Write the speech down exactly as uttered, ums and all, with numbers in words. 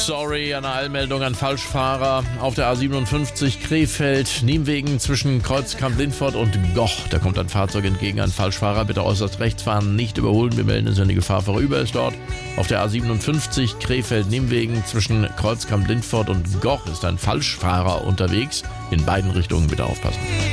Sorry, eine Eilmeldung an Falschfahrer auf der A siebenundfünfzig Krefeld-Niemwegen zwischen Kreuzkamp-Lindfort und Goch. Da kommt ein Fahrzeug entgegen, ein Falschfahrer. Bitte äußerst rechts fahren, nicht überholen. Wir melden es, wenn die Gefahr vorüber ist dort. Auf der A siebenundfünfzig Krefeld-Niemwegen zwischen Kreuzkamp-Lindfort und Goch ist ein Falschfahrer unterwegs. In beiden Richtungen bitte aufpassen.